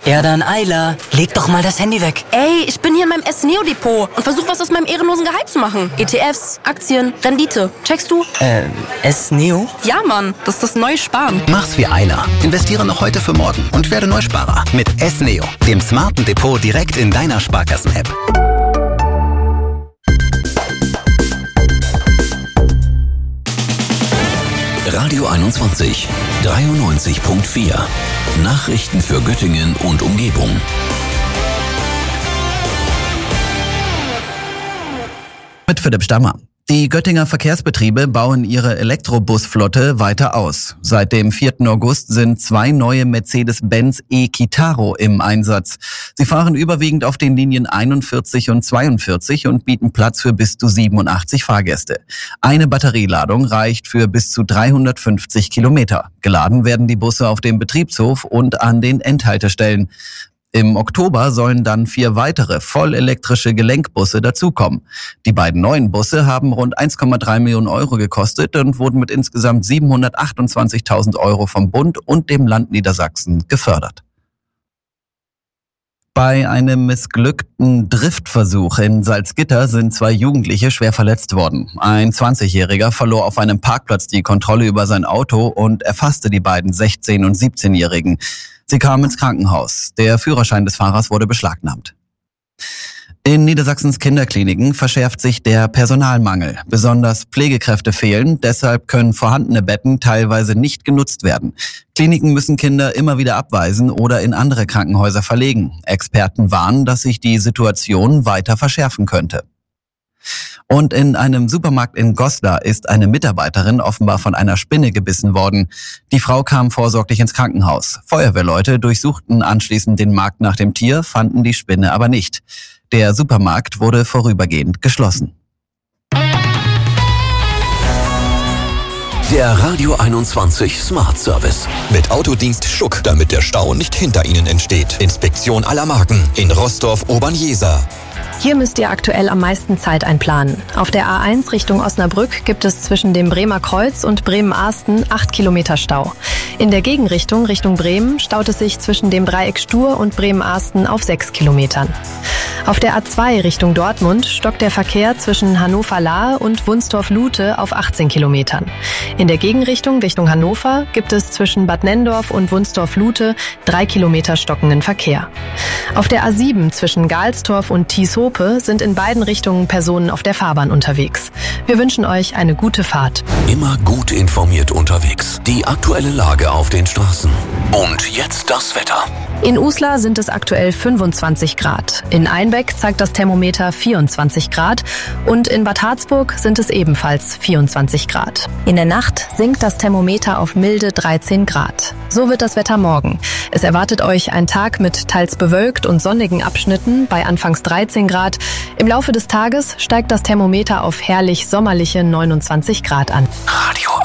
Ja dann, Ayla, leg doch mal das Handy weg. Ey, ich bin hier in meinem S-Neo-Depot und versuche was aus meinem ehrenlosen Gehalt zu machen. ETFs, Aktien, Rendite. Checkst du? S-Neo? Ja, Mann, das ist das neue Sparen. Mach's wie Ayla. Investiere noch heute für morgen und werde Neusparer mit S-Neo, dem smarten Depot direkt in deiner Sparkassen-App. Radio 21, 93.4. Nachrichten für Göttingen und Umgebung. Mit Philipp Stammer. Die Göttinger Verkehrsbetriebe bauen ihre Elektrobusflotte weiter aus. Seit dem 4. August sind 2 neue Mercedes-Benz E-Kitaro im Einsatz. Sie fahren überwiegend auf den Linien 41 und 42 und bieten Platz für bis zu 87 Fahrgäste. Eine Batterieladung reicht für bis zu 350 Kilometer. Geladen werden die Busse auf dem Betriebshof und an den Endhaltestellen. Im Oktober sollen dann 4 weitere vollelektrische Gelenkbusse dazukommen. Die beiden neuen Busse haben rund 1,3 Millionen Euro gekostet und wurden mit insgesamt 728.000 Euro vom Bund und dem Land Niedersachsen gefördert. Bei einem missglückten Driftversuch in Salzgitter sind 2 Jugendliche schwer verletzt worden. Ein 20-Jähriger verlor auf einem Parkplatz die Kontrolle über sein Auto und erfasste die beiden 16- und 17-Jährigen. Sie kamen ins Krankenhaus. Der Führerschein des Fahrers wurde beschlagnahmt. In Niedersachsens Kinderkliniken verschärft sich der Personalmangel. Besonders Pflegekräfte fehlen, deshalb können vorhandene Betten teilweise nicht genutzt werden. Kliniken müssen Kinder immer wieder abweisen oder in andere Krankenhäuser verlegen. Experten warnen, dass sich die Situation weiter verschärfen könnte. Und in einem Supermarkt in Goslar ist eine Mitarbeiterin offenbar von einer Spinne gebissen worden. Die Frau kam vorsorglich ins Krankenhaus. Feuerwehrleute durchsuchten anschließend den Markt nach dem Tier, fanden die Spinne aber nicht. Der Supermarkt wurde vorübergehend geschlossen. Der Radio 21 Smart Service. Mit Autodienst Schuck, damit der Stau nicht hinter Ihnen entsteht. Inspektion aller Marken in Roßdorf-Obernjeser. Hier müsst ihr aktuell am meisten Zeit einplanen. Auf der A1 Richtung Osnabrück gibt es zwischen dem Bremer Kreuz und Bremen-Ahsten 8 Kilometer Stau. In der Gegenrichtung Richtung Bremen staut es sich zwischen dem Dreieck Stur und Bremen-Ahsten auf 6 Kilometern. Auf der A2 Richtung Dortmund stockt der Verkehr zwischen Hannover-Lahe und Wunstorf-Lute auf 18 Kilometern. In der Gegenrichtung Richtung Hannover gibt es zwischen Bad Nenndorf und Wunstorf-Lute 3 Kilometer stockenden Verkehr. Auf der A7 zwischen Galstorf und Thieshope sind in beiden Richtungen Personen auf der Fahrbahn unterwegs. Wir wünschen euch eine gute Fahrt. Immer gut informiert unterwegs. Die aktuelle Lage auf den Straßen. Und jetzt das Wetter. In Uslar sind es aktuell 25 Grad. In Einbeck zeigt das Thermometer 24 Grad und in Bad Harzburg sind es ebenfalls 24 Grad. In der Nacht sinkt das Thermometer auf milde 13 Grad. So wird das Wetter morgen. Es erwartet euch ein Tag mit teils bewölkt und sonnigen Abschnitten bei anfangs 13 Grad. Im Laufe des Tages steigt das Thermometer auf herrlich sommerliche 29 Grad an. Radio